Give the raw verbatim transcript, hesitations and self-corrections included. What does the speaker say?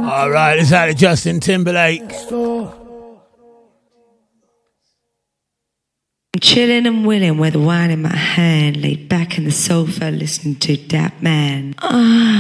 All right, it's out of Justin Timberlake. I'm chilling and willing with wine in my hand, laid back in the sofa listening to that man. Ah.